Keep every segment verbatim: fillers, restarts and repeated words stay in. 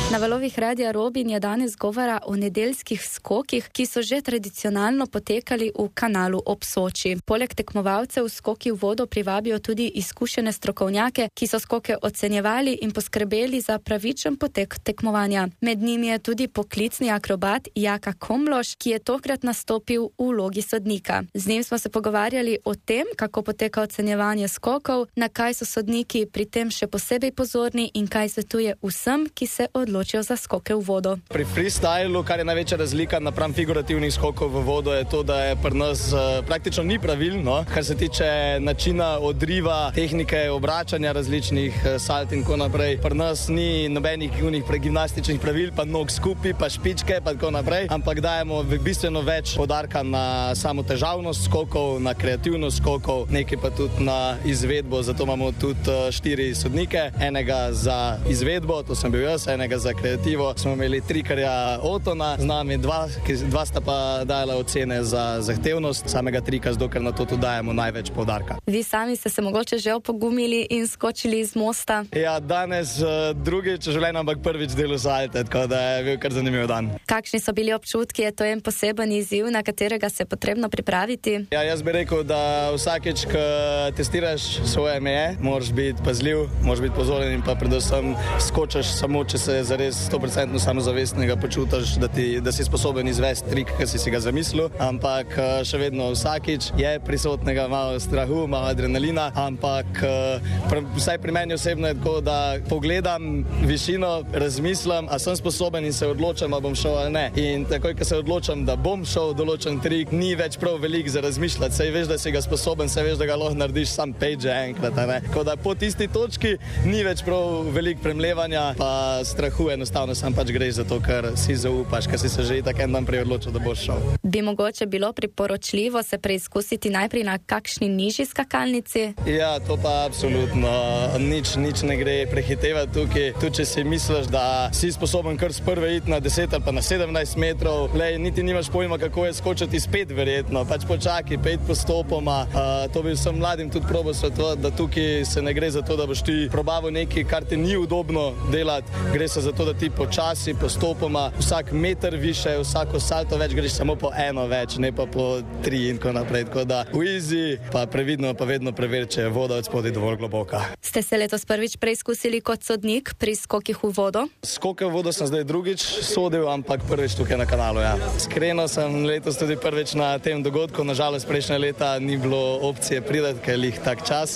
Na valovih Radia Robin je danes govora o nedeljskih skokih, ki so že tradicionalno potekali v kanalu ob Soči. Poleg tekmovalcev skoki v vodo privabijo tudi izkušene strokovnjake, ki so skoke ocenjevali in poskrbeli za pravičen potek tekmovanja. Med njimi je tudi poklicni akrobat Jaka Komloš, ki je tokrat nastopil v vlogi sodnika. Z njim smo se pogovarjali o tem, kako poteka ocenjevanje skokov, na kaj so sodniki pri tem še posebej pozorni in kaj svetuje vsem, ki se odločijo za skoke v vodo. Pri freestylu, kar je največja razlika napram figurativnih skokov v vodo, je to, da je pri nas uh, praktično ni pravil, no? Kar se tiče načina odriva, tehnike obračanja različnih uh, salt in tako naprej. Pri nas ni nobenih gimnastičnih pravil, pa nog skupaj, pa špičke, pa tako naprej, ampak dajemo bistveno več poudarka na samo težavnost skokov, na kreativnost skokov, nekaj pa tudi na izvedbo, zato imamo tudi uh, štiri sodnike, enega za izvedbo, to sem bil jaz, enega za kreativo, smo imeli trikarja Otona, z nami dva, ki, dva sta pa dajala ocene za zahtevnost samega trika, zato ker na to tudi dajemo največ poudarka. Vi sami ste se mogoče že opogumili in skočili iz mosta? Ja, danes uh, drugič v življenju, ampak prvič delu salte, tako da je bil kar zanimiv dan. Kakšni so bili občutki? Je to en poseben izziv, na katerega se je potrebno pripraviti? Ja, jaz bi rekel, da vsakeč, ko testiraš svoje meje, moraš biti pazljiv, moraš biti pozoren in pa predvsem skočaš samo, če se zares sto procentno samozavestnega počutiš, da, ti, da si sposoben izvesti trik, ki si si ga zamislil, ampak še vedno vsakič je prisotnega malo strahu, malo adrenalina, ampak pr, vsaj pri meni osebno je tako, da pogledam višino, razmislim, a sem sposoben in se odločam, a bom šel ali ne. In takoj, ko se odločam, da bom šel določen trik, ni več prav velik za razmišljati, saj veš, da si ga sposoben, saj veš, da ga lahko narediš sam pet že enkrat, a ne. Tako da po tisti točki ni več prav velik premlevanja, pa strahu, enostavno sam pač greš za to, ker si zaupaš, ker si se že tak en dan prej odločil, da boš šel. Bi mogoče bilo priporočljivo se preizkusiti najprej na kakšni nižji skakalnici? Ja, to pa absolutno nič, nič ne gre prehitevati tukaj. Tudi če si misliš, da si sposoben kar s prve iti na deset ali pa na sedemnajst metrov, lej, niti nimaš pojma, kako je skočiti spet verjetno. Pač počakaj, pet postopoma. Uh, to bi vsem mladim tudi probal svetovati, da tukaj se ne gre za to, da boš ti probavil nekaj, kar ti ni udobno delati. Gre se za to, da ti počasi, postopoma, vsak meter više, vsako salto več, greš samo po eno več, ne pa po tri in tako naprej. Tako da v easy, pa previdno, pa vedno preveri, če je voda od spodaj dovolj globoka. Ste se letos prvič preizkusili kot sodnik pri skokih v vodo? Skoke v vodo sem zdaj drugič sodil, ampak prvič tukaj na kanalu, ja. Iskreno sem letos tudi prvič na tem dogodku, nažalost prejšnje leta ni bilo opcije priti, ker je lih tak čas,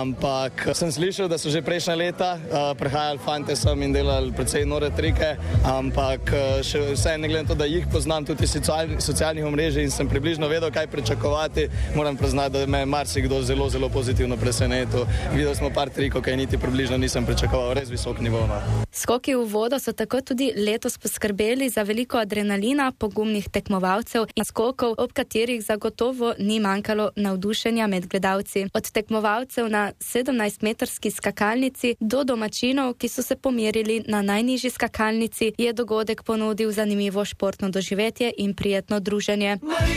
ampak sem slišal, da so že prejšnje leta prihajali fante sem in delali precej nore trike, ampak še vse ne glede na to, da jih poznam tudi iz socialnih omrežij in sem približno vedel, kaj pričakovati, moram priznati, da me je marsikdo zelo, zelo pozitivno presenetil. Videl smo par trikov, kaj niti približno nisem pričakoval, res visok nivo. Skoki v vodo so tako tudi letos poskrbeli za veliko adrenalina, pogumnih tekmovalcev in skokov, ob katerih zagotovo ni manjkalo navdušenja med gledalci. Od tekmovalcev na sedemnajstmetrski skakalnici do domačinov, ki so se pomerili na najnižji skakalnici, je dogodek ponudil zanimivo športno doživetje in prijetno druženje.